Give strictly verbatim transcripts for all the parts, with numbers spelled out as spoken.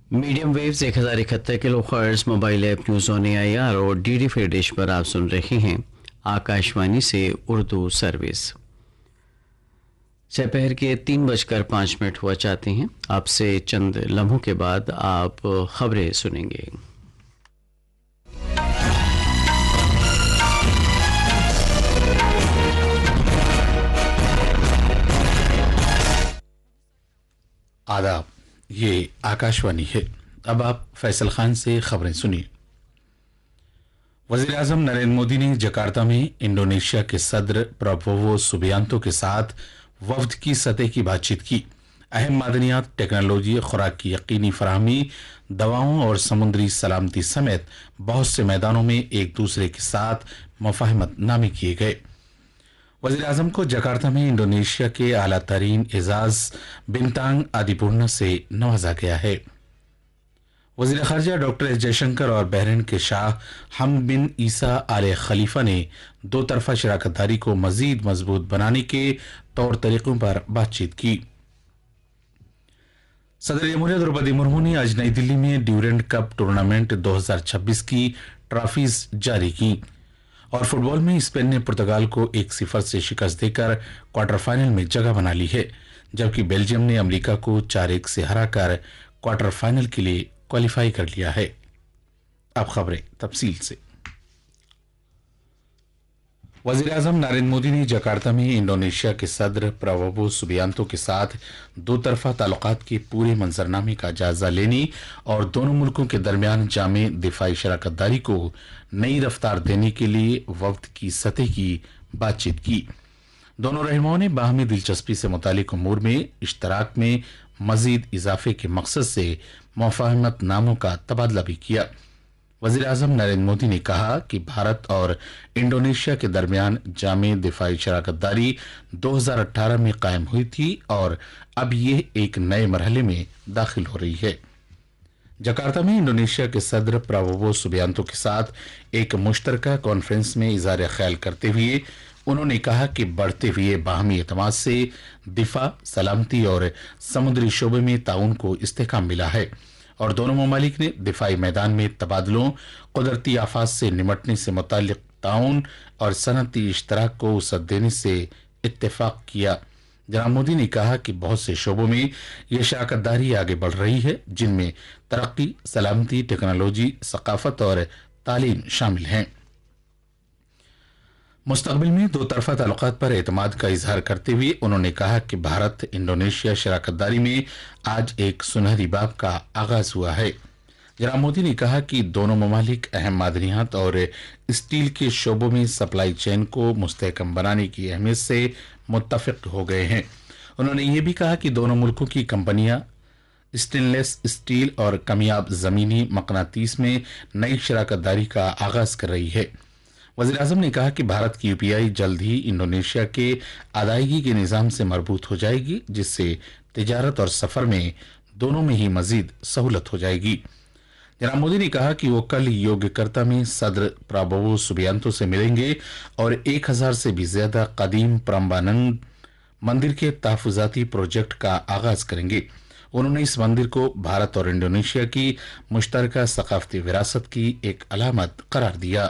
Medium waves एक हज़ार इकहत्तर kilo hertz mobile app news on A I R और डी डी फ्री डिश पर आप सुन रहे हैं आकाशवाणी से उर्दू सर्विस। दोपहर के तीन बजकर पाँच मिनट हुआ चाहते हैं। आपसे चंद लम्हों के बाद आप खबरें सुनेंगे। आदाब, ये आकाशवाणी है। अब आप फैसल खान से खबरें सुनिए। वज़ीर आज़म नरेंद्र मोदी ने जकार्ता में इंडोनेशिया के सदर प्रबोवो सुबियांतो के साथ वफ्द की सतह की बातचीत की। अहम मादनियात, टेक्नोलॉजी, खुराक की यकीनी फराहमी, दवाओं और समुद्री सलामती समेत बहुत से मैदानों में एक दूसरे के साथ मुफाहमत नामे किए गए। वज़ीर आज़म को जकार्ता में इंडोनेशिया के आला तरीन एजाज बिंतांग आदिपूर्णा से नवाजा गया है। वज़ीर ख़ारजा डॉक्टर एस जयशंकर और बहरीन के शाह हम बिन ईसा आल खलीफा ने दो तरफा शराकतदारी को मजीद मजबूत बनाने के तौर तरीकों पर बातचीत की। सदर जमहूरिया द्रौपदी मुर्मू ने आज नई दिल्ली में ड्यूरेंट कप टूर्नामेंट दो हज़ार छब्बीस की ट्रॉफीज जारी की और फुटबॉल में स्पेन ने पुर्तगाल को एक सिफर से शिकस्त देकर क्वार्टर फाइनल में जगह बना ली है, जबकि बेल्जियम ने अमेरिका को चार एक से हराकर क्वार्टर फाइनल के लिए क्वालिफाई कर लिया है। अब खबरें तफसील से। वज़ीर आज़म नरेंद्र मोदी ने जकार्ता में इंडोनेशिया के सदर प्रबोवो सुबियांतो के साथ दो तरफा ताल्लुकात के पूरे मंजरनामे का जायजा लेने और दोनों मुल्कों के दरमियान जामे दिफाई शराकतदारी को नई रफ्तार देने के लिए वफ्द की सतह की बातचीत की। दोनों रहनुमाओं ने बाहमी दिलचस्पी से मुतालिक उमूर में इश्तराक में मजीद इजाफे के मकसद से मुफाहमत नामों का तबादला भी किया। वज़ीर आज़म नरेंद्र मोदी ने कहा कि भारत और इंडोनेशिया के दरमियान जामे दिफाई शराकतदारी दो हज़ार अठारह में कायम हुई थी और अब ये एक नए मरहले में दाखिल हो रही है। जकार्ता में इंडोनेशिया के सदर प्रबोवो सुबियांतो के साथ एक मुश्तरका कॉन्फ्रेंस में इज़हार ख्याल करते हुए उन्होंने कहा कि बढ़ते हुए बाहमी एतमाद से दिफा, सलामती और समुद्री शोबे में ताउन को इस्तेहकाम मिला है और दोनों ममालिक ने दिफाई मैदान में तबादलों, कुदरती आफात से निमटने से मुताल्लिक ताउन और सनती इश्तराक को वसअत देने से इत्तेफाक किया। जनाब मोदी ने कहा कि बहुत से शोबों में यह शराकतदारी आगे बढ़ रही है, जिनमें तरक्की, सलामती, टेक्नोलॉजी, सकाफत और तालीम शामिल हैं। मुस्तकबिल में दो तरफा ताल्लुकात पर एतमाद का इजहार करते हुए उन्होंने कहा कि भारत इंडोनेशिया शराकतदारी में आज एक सुनहरी बाब का आगाज हुआ है। जनाब मोदी ने कहा कि दोनों ममालिक अहम मादनियात और स्टील के शोबों में सप्लाई चेन को मुस्तहकम बनाने की अहमियत से मुत्तफिक हो गए हैं। उन्होंने ये भी कहा कि दोनों मुल्कों की कंपनियां स्टेनलेस स्टील और कमियाब जमीनी मकनातीस में नई शराकतदारी का आगाज कर रही है। वज़ीर आज़म ने कहा कि भारत की यूपीआई जल्द ही इंडोनेशिया के अदायगी के निज़ाम से मरबूत हो जाएगी, जिससे तिजारत और सफर में दोनों में ही मजीद सहूलत हो जाएगी। जनाब मोदी ने कहा कि वो कल योग्यकर्ता में सदर प्रबोवो सुबियांतो से मिलेंगे और एक हजार से भी ज्यादा कदीम प्रम्बानंद मंदिर के तहफुजाती प्रोजेक्ट का आगाज करेंगे। उन्होंने इस मंदिर को भारत और इंडोनेशिया की मुश्तरका सकाफती विरासत की एक अलामत करार दिया।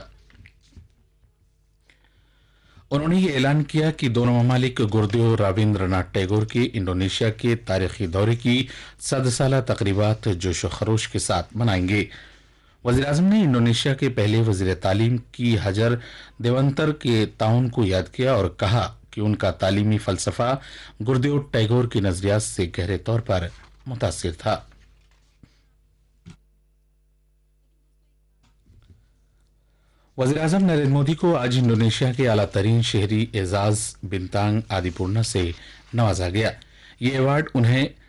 उन्होंने ये ऐलान किया कि दोनों ममालिक गुरुदेव रविंद्रनाथ टैगोर के इंडोनेशिया के तारीखी दौरे की सद साला तकरीबात जोश व खरोश के साथ मनाएंगे। वज़ीर आज़म ने इंडोनेशिया के पहले वज़ीर तालीम की हजर देवंतर के ताउन को याद किया और कहा कि उनका तालीमी फलसफा गुरुदेव टैगोर के नजरियात से गहरे तौर पर मुतासिर था। वज़ीर आज़म नरेंद्र मोदी को आज इंडोनेशिया के आला तरीन शहरी एजाज बिंतांग आदिपूर्णा से नवाजा गया। ये अवार्ड उन्हें